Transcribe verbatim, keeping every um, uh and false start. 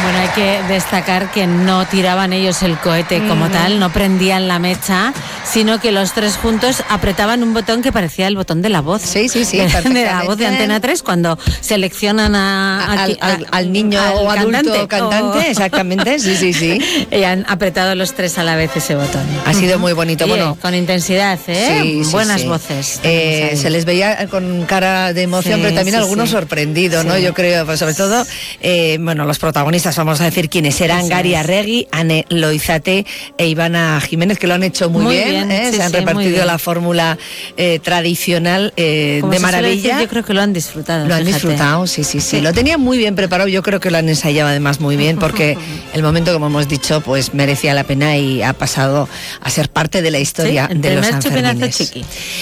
Bueno, hay que destacar que no tiraban ellos el cohete como mm. tal, no prendían la mecha, sino que los tres juntos apretaban un botón que parecía el botón de la voz. Sí, sí, sí, de, de la voz de Antena tres, cuando seleccionan a, a, al, al, al niño al o adulto cantante, cantante, o... exactamente, sí, sí, sí. Y han apretado los tres a la vez ese botón. Ha sido muy bonito. Oye, bueno, con intensidad, ¿eh? Sí, sí, buenas sí. voces. Eh, se les veía con cara de emoción, sí, pero también sí, algunos sí. sorprendidos, sí. ¿no? Yo creo, pues sobre todo, eh, bueno, los protagonistas, vamos a decir quiénes eran: Gary Arregui, Ane Loizate e Ivana Jiménez, que lo han hecho muy, muy bien, bien ¿eh? Sí, se han sí, repartido la fórmula eh, tradicional eh, de maravilla. Decir, yo creo que lo han disfrutado. Lo han fíjate. disfrutado, sí, sí, sí, sí. Lo tenían muy bien preparado, yo creo que lo han ensayado además muy bien, porque el momento, como hemos dicho, pues merecía la pena y ha pasado a ser parte de la historia sí, de los Sanfermines. Chiqui.